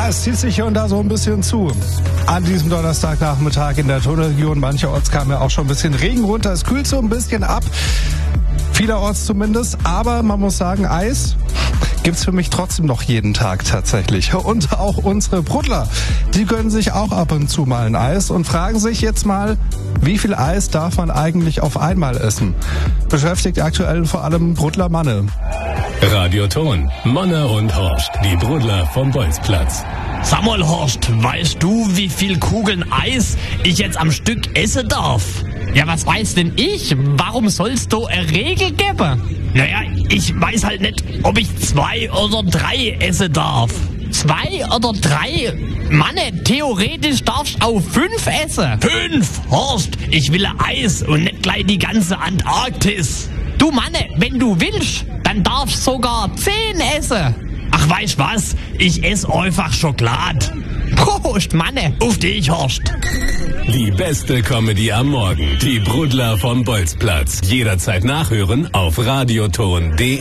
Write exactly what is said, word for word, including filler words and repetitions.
Ja, es zieht sich hier und da so ein bisschen zu. An diesem Donnerstagnachmittag in der Tunnelregion. Mancherorts kam ja auch schon ein bisschen Regen runter. Es kühlt so ein bisschen ab. Vielerorts zumindest. Aber man muss sagen, Eis gibt's für mich trotzdem noch jeden Tag tatsächlich. Und auch unsere Bruddler, die gönnen sich auch ab und zu mal ein Eis und fragen sich jetzt mal, wie viel Eis darf man eigentlich auf einmal essen? Beschäftigt aktuell vor allem Bruddler Manne. Radioton, Manne und Horst, die Bruddler vom Bolzplatz. Sag mal, Horst, weißt du, wie viel Kugeln Eis ich jetzt am Stück essen darf? Ja, was weiß denn ich? Warum soll's da eine Regel geben? Naja, ich weiß halt nicht, ob ich zwei oder drei essen darf. Zwei oder drei? Manne, theoretisch darfst du auch fünf essen. Fünf? Horst, ich will Eis und nicht gleich die ganze Antarktis. Du Manne, wenn du willst, dann darfst du sogar zehn essen. Ach, weißt was? Ich esse einfach Schokolade. Prost, Manne. Auf dich, Horst. Die beste Comedy am Morgen. Die Bruddler vom Bolzplatz. Jederzeit nachhören auf radioton punkt de.